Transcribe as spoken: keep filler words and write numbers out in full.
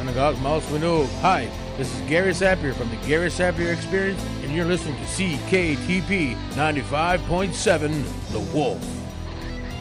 Synagogue Mouse Window. Hi, this is Gary Sapir from the Gary Sapir Experience, and you're listening to C K T P ninety-five point seven, The Wolf.